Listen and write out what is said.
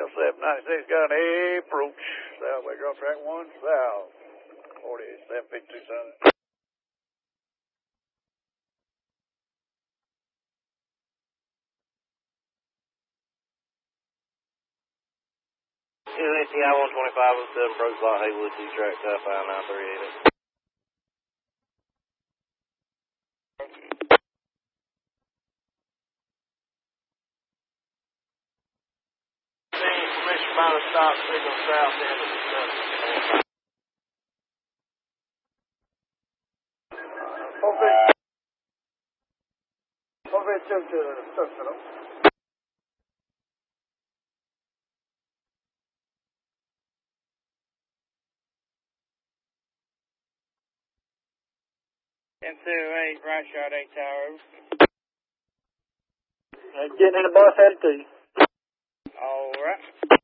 07 96 got an approach. Southway Golf Track 1 south. 4752 son. UNCI 12507, approach Lot Haywood, T-Track, South 5938. Permission by the stop signal south end of the junction. Over to the structure. M208, right shot 8 tower. Getting in the bus attitude. Alright.